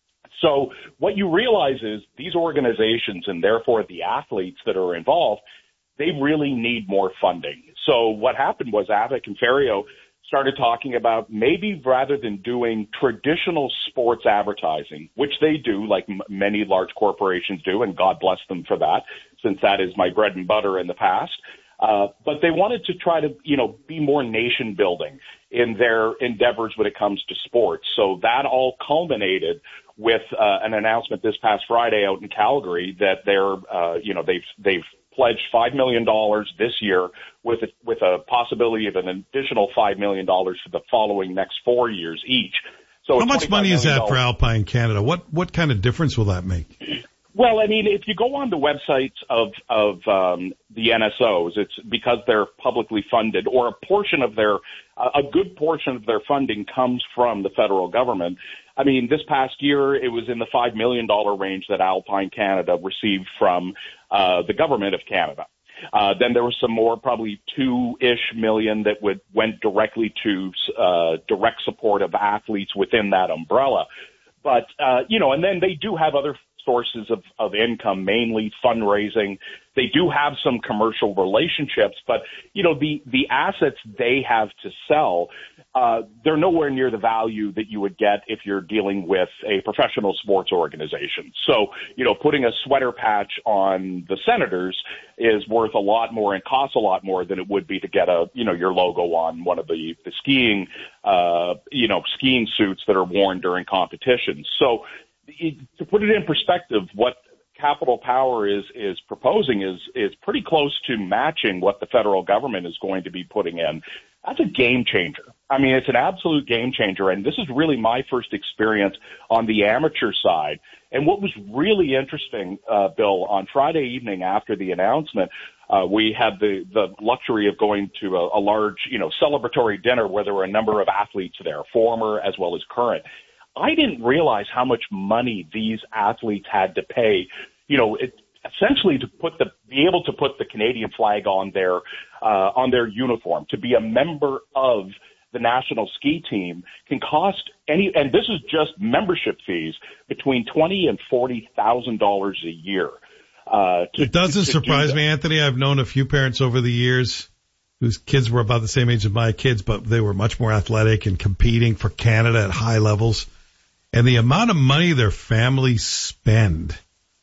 So what you realize is these organizations, and therefore the athletes that are involved, they really need more funding. So what happened was Avik and Ferio started talking about maybe rather than doing traditional sports advertising, which they do, like m- many large corporations do, and God bless them for that, since that is my bread and butter in the past. Uh, but they wanted to try to, you know, be more nation building in their endeavors when it comes to sports. So that all culminated with uh, an announcement this past Friday out in Calgary that they're, uh, you know, they've they've pledged five million dollars this year with a, with a possibility of an additional five million dollars for the following next four years each. So how much money is that for Alpine Canada? What what kind of difference will that make? Well, I mean, if you go on the websites of of um, the N S Os, it's because they're publicly funded, or a portion of their, a good portion of their funding comes from the federal government. I mean, this past year, it was in the five million dollars range that Alpine Canada received from uh, the government of Canada. Uh, then there was some more, probably two-ish million that would went directly to uh, direct support of athletes within that umbrella. But, uh, you know, and then they do have other sources of, of income, mainly fundraising. They do have some commercial relationships, but, you know, the, the assets they have to sell, uh, they're nowhere near the value that you would get if you're dealing with a professional sports organization. So, you know, putting a sweater patch on the Senators is worth a lot more and costs a lot more than it would be to get a, you know, your logo on one of the, the skiing, uh, you know, skiing suits that are worn during competitions. So, to put it in perspective, what Capital Power is is proposing is is pretty close to matching what the federal government is going to be putting in. That's a game changer. I mean, it's an absolute game changer, and this is really my first experience on the amateur side. And what was really interesting, uh, Bill, on Friday evening after the announcement, uh, we had the, the luxury of going to a, a large, you know, celebratory dinner where there were a number of athletes there, former as well as current. I didn't realize how much money these athletes had to pay, you know, it, essentially to put the, be able to put the Canadian flag on their, uh, on their uniform, to be a member of the national ski team can cost any, and this is just membership fees, between twenty and forty thousand dollars a year. Uh, to, it doesn't to, to surprise do me, Anthony. I've known a few parents over the years whose kids were about the same age as my kids, but they were much more athletic and competing for Canada at high levels. And the amount of money their families spend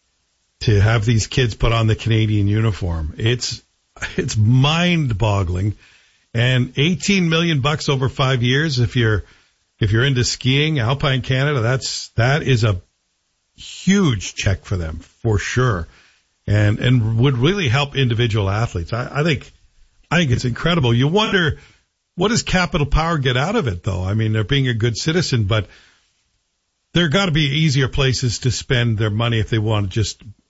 to have these kids put on the Canadian uniform, it's it's mind-boggling. And eighteen million bucks over five years, if you're if you're into skiing, Alpine Canada, that's that is a huge check for them for sure, and and would really help individual athletes. I, I think I think it's incredible. You wonder, what does Capital Power get out of it, though? I mean, they're being a good citizen, but there got to be easier places to spend their money if they want to just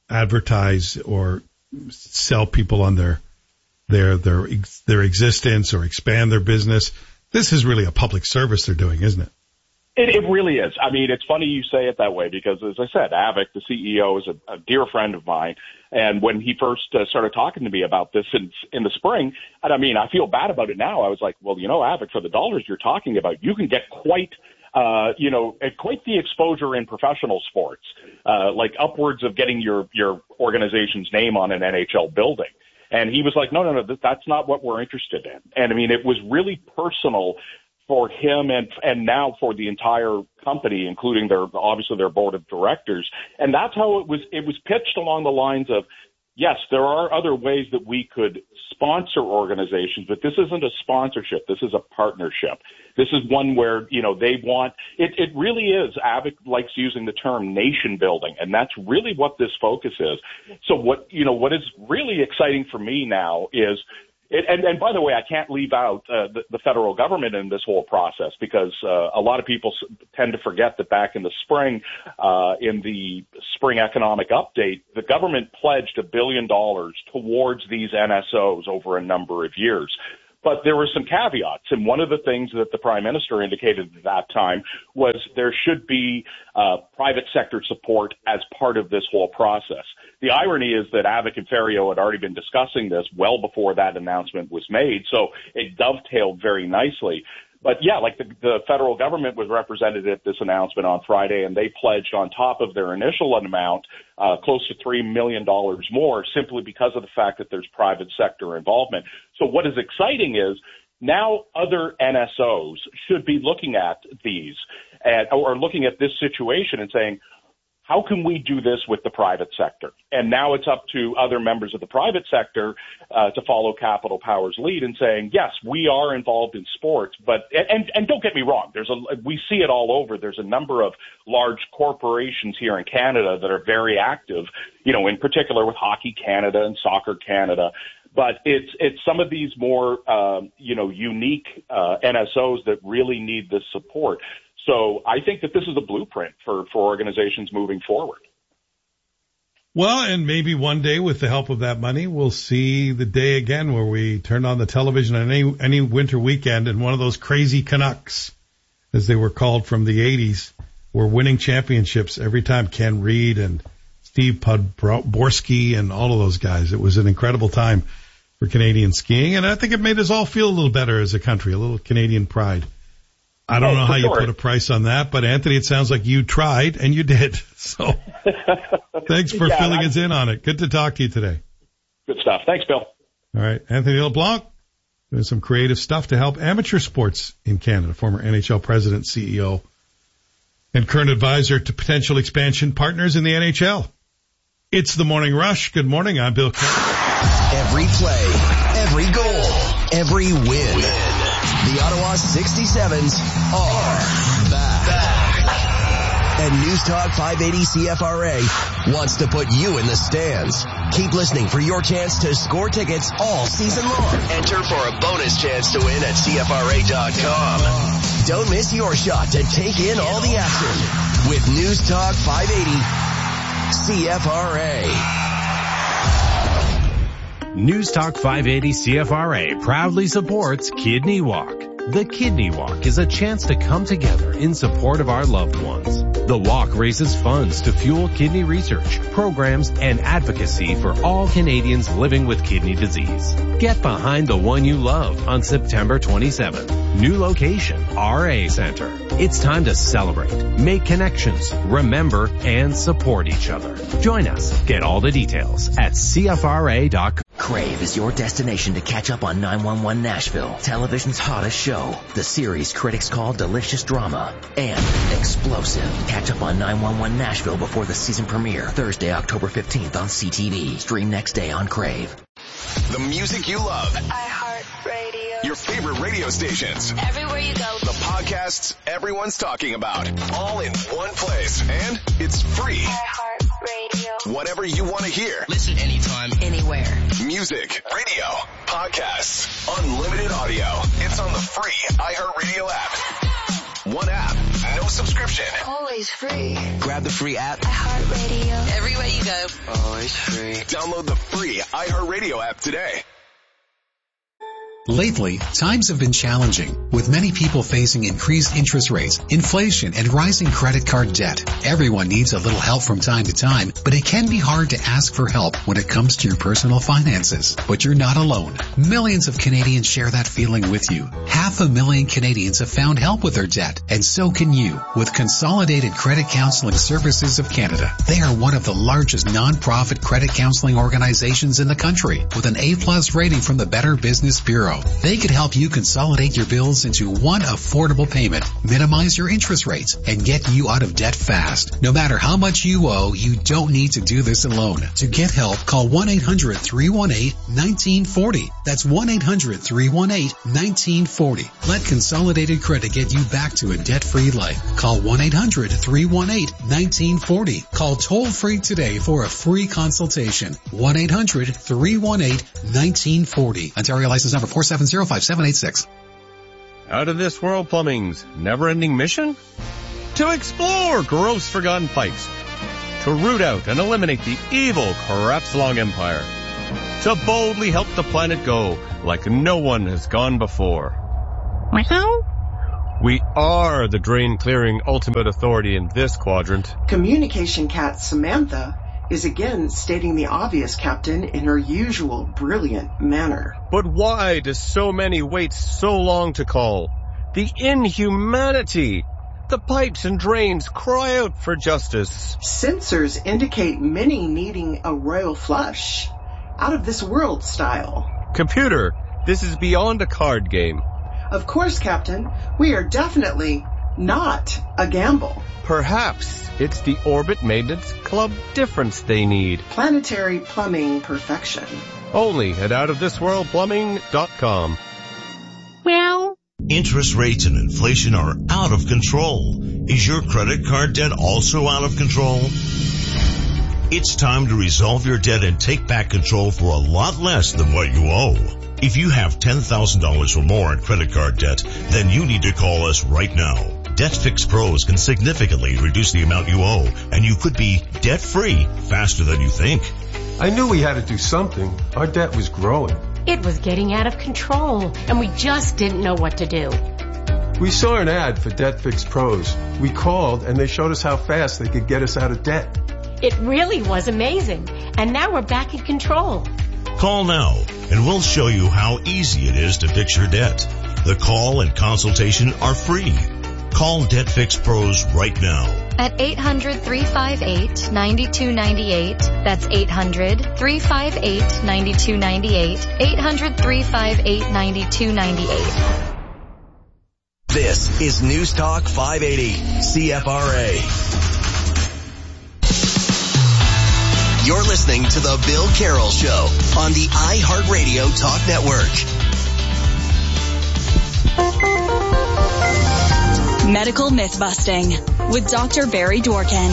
advertise or sell people on their their their their existence or expand their business. This is really a public service they're doing, isn't it? It, it really is. I mean, it's funny you say it that way because, as I said, Avik, the C E O, is a, a dear friend of mine. And when he first uh, started talking to me about this in, in the spring, and I mean, I feel bad about it now. I was like, well, you know, Avik, for the dollars you're talking about, you can get quite, uh, you know, quite the exposure in professional sports, uh, like upwards of getting your, your organization's name on an N H L building. And he was like, no, no, no, that's not what we're interested in. And I mean, it was really personal for him and and now for the entire company, including their obviously their board of directors. And that's how it was it was pitched along the lines of, yes, there are other ways that we could sponsor organizations, but this isn't a sponsorship. This is a partnership. This is one where, you know, they want it. It really is. Avik likes using the term nation building, and that's really what this focus is. So what, you know, what is really exciting for me now is, It, and, and by the way, I can't leave out uh, the, the federal government in this whole process because uh, a lot of people s- tend to forget that back in the spring, uh, in the spring economic update, the government pledged a billion dollars towards these N S Os over a number of years. But there were some caveats, and one of the things that the Prime Minister indicated at that time was there should be uh, private sector support as part of this whole process. The irony is that Avik and Ferriero had already been discussing this well before that announcement was made, so it dovetailed very nicely. But yeah, like the, the federal government was represented at this announcement on Friday, and they pledged on top of their initial amount uh, close to three million dollars more simply because of the fact that there's private sector involvement. So what is exciting is now other N S Os should be looking at these and, or looking at this situation and saying, how can we do this with the private sector? And now it's up to other members of the private sector uh, to follow Capital Power's lead in saying, yes, we are involved in sports, but and and don't get me wrong, there's a we see it all over. There's a number of large corporations here in Canada that are very active, you know, in particular with Hockey Canada and Soccer Canada. But it's it's some of these more um, you know unique uh, N S Os that really need this support. So I think that this is a blueprint for, for organizations moving forward. Well, and maybe one day with the help of that money, we'll see the day again where we turn on the television on any, any winter weekend and one of those crazy Canucks, as they were called from the eighties, were winning championships every time. Ken Reid and Steve Podborski and all of those guys. It was an incredible time for Canadian skiing, and I think it made us all feel a little better as a country, a little Canadian pride. I don't oh, know how sure. you put a price on that, but Anthony, it sounds like you tried and you did. So thanks for yeah, filling I, us in on it. Good to talk to you today. Good stuff. Thanks, Bill. All right. Anthony LeBlanc, doing some creative stuff to help amateur sports in Canada, former N H L president, C E O, and current advisor to potential expansion partners in the N H L. It's the Morning Rush. Good morning. I'm Bill Kelly. Every play, every goal, every win. win. The Ottawa sixty-sevens are back. back. And News Talk five eighty C F R A wants to put you in the stands. Keep listening for your chance to score tickets all season long. Enter for a bonus chance to win at C F R A dot com. Don't miss your shot to take in all the action with News Talk five eighty C F R A. News Talk five eighty C F R A proudly supports Kidney Walk. The Kidney Walk is a chance to come together in support of our loved ones. The walk raises funds to fuel kidney research, programs, and advocacy for all Canadians living with kidney disease. Get behind the one you love on September twenty-seventh. New location, R A Center. It's time to celebrate, make connections, remember, and support each other. Join us. Get all the details at C F R A dot com. Crave is your destination to catch up on nine one one Nashville, television's hottest show. The series critics call delicious drama and explosive. Catch up on nine one one Nashville before the season premiere, Thursday, October fifteenth on C T V. Stream next day on Crave. The music you love. iHeartRadio. Your favorite radio stations. Everywhere you go. The podcasts everyone's talking about. All in one place. And it's free. iHeartRadio. Whatever you want to hear. Listen anytime, anywhere. Music, radio, podcasts, unlimited audio. It's on the free iHeartRadio app. One app, no no subscription. Always free. Grab the free app. iHeartRadio. Everywhere you go. Always free. Download the free iHeartRadio app today. Lately, times have been challenging, with many people facing increased interest rates, inflation, and rising credit card debt. Everyone needs a little help from time to time, but it can be hard to ask for help when it comes to your personal finances. But you're not alone. Millions of Canadians share that feeling with you. Half a million Canadians have found help with their debt, and so can you, with Consolidated Credit Counseling Services of Canada. They are one of the largest non-profit credit counseling organizations in the country, with an A-plus rating from the Better Business Bureau. They could help you consolidate your bills into one affordable payment, minimize your interest rates, and get you out of debt fast. No matter how much you owe, you don't need to do this alone. To get help, call one eight hundred three one eight one nine four zero. That's one eight hundred three one eight one nine four zero. Let Consolidated Credit get you back to a debt-free life. Call one eight hundred three one eight one nine four zero. Call toll-free today for a free consultation. one eight hundred three one eight one nine four zero. Ontario license number four seven zero five seven eight six. Out of this world plumbing's never-ending mission? To explore gross forgotten pipes. To root out and eliminate the evil Krebs-Long Empire. To boldly help the planet go like no one has gone before. We are the drain-clearing ultimate authority in this quadrant. Communication cat Samantha is again stating the obvious, Captain, in her usual brilliant manner. But why do so many wait so long to call? The inhumanity! The pipes and drains cry out for justice. Sensors indicate many needing a royal flush. Out of this world style. Computer, this is beyond a card game. Of course, Captain. We are definitely not a gamble. Perhaps it's the Orbit Maintenance Club difference they need. Planetary plumbing perfection. Only at out of this world plumbing dot com. Well, interest rates and inflation are out of control. Is your credit card debt also out of control? It's time to resolve your debt and take back control for a lot less than what you owe. If you have ten thousand dollars or more in credit card debt, then you need to call us right now. DebtFix Pros can significantly reduce the amount you owe, and you could be debt-free faster than you think. I knew we had to do something. Our debt was growing. it was getting out of control, and we just didn't know what to do. We saw an ad for DebtFix Pros. We called, and they showed us how fast they could get us out of debt. It really was amazing, and now we're back in control. Call now, and we'll show you how easy it is to fix your debt. The call and consultation are free. Call DebtFix Pros right now. At eight hundred, three five eight, nine two nine eight. That's eight hundred, three five eight, nine two nine eight. eight hundred, three five eight, nine two nine eight. This is News Talk five eighty, C F R A. You're listening to The Bill Carroll Show on the iHeartRadio Talk Network. Medical Myth-Busting with Doctor Barry Dworkin.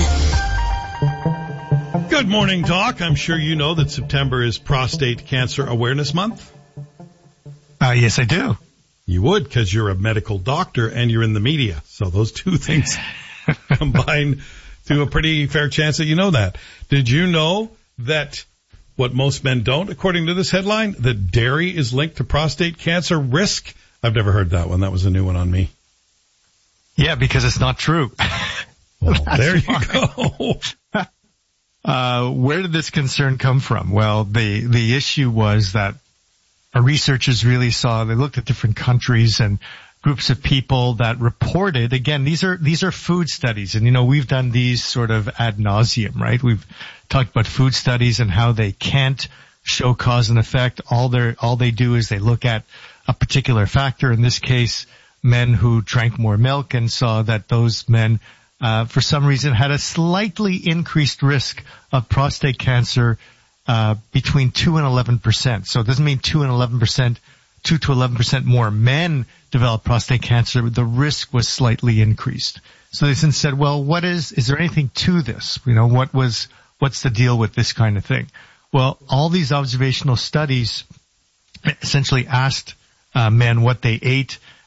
Good morning, Doc. I'm sure you know that September is Prostate Cancer Awareness Month. Uh, yes, I do. You would, because you're a medical doctor and you're in the media. So those two things combine to a pretty fair chance that you know that. Did you know that what most men don't, according to this headline, that dairy is linked to prostate cancer risk? I've never heard that one. That was a new one on me. Yeah, because it's not true. Well, there you go. uh, where did this concern come from? Well, the, the issue was that our researchers really saw, they looked at different countries and groups of people that reported, again, these are, these are food studies. And, you know, we've done these sort of ad nauseum, right? We've talked about food studies and how they can't show cause and effect. All they all they do is they look at a particular factor. In this case, men who drank more milk and saw that those men, uh, for some reason had a slightly increased risk of prostate cancer, uh, between two and eleven percent. So it doesn't mean two and eleven percent, two to eleven percent more men develop prostate cancer. The risk was slightly increased. So they then said, well, what is, is there anything to this? You know, what was, what's the deal with this kind of thing? Well, all these observational studies essentially asked uh, men what they ate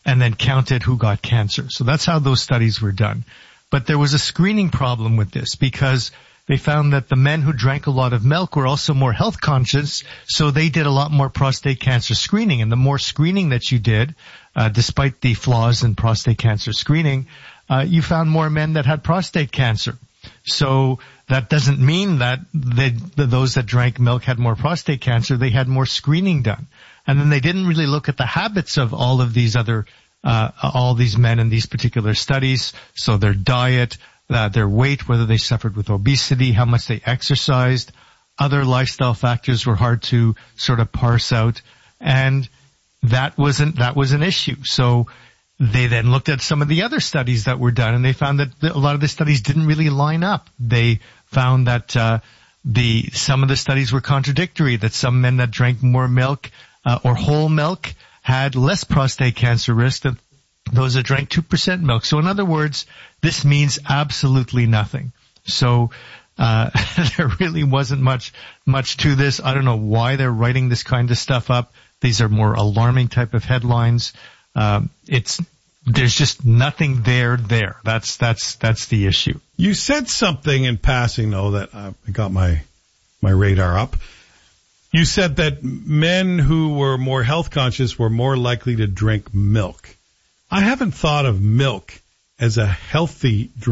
and then counted who got cancer. So that's how those studies were done. But there was a screening problem with this because they found that the men who drank a lot of milk were also more health conscious, so they did a lot more prostate cancer screening. And the more screening that you did, uh, despite the flaws in prostate cancer screening, uh, you found more men that had prostate cancer. So that doesn't mean that they, those that drank milk had more prostate cancer. They had more screening done. And then they didn't really look at the habits of all of these other, uh, all these men in these particular studies. So their diet, uh, their weight, whether they suffered with obesity, how much they exercised. Other lifestyle factors were hard to sort of parse out. And that wasn't, that was an issue. So they then looked at some of the other studies that were done, and they found that a lot of the studies didn't really line up. They found that, uh, the, some of the studies were contradictory, that some men that drank more milk Uh, or whole milk had less prostate cancer risk than those that drank two percent milk. So in other words, this means absolutely nothing. So, uh, there really wasn't much, much to this. I don't know why they're writing this kind of stuff up. These are more alarming type of headlines. Um, it's, there's just nothing there there. That's, that's, that's the issue. You said something in passing though that uh, got my, my radar up. You said that men who were more health conscious were more likely to drink milk. I haven't thought of milk as a healthy drink.